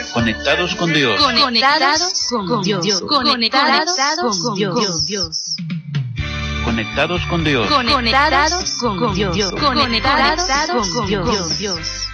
Conectados con Dios. Conectados con Dios. Conectados con Dios. Conectados con Dios. Conectados con Dios. Conectados con Dios.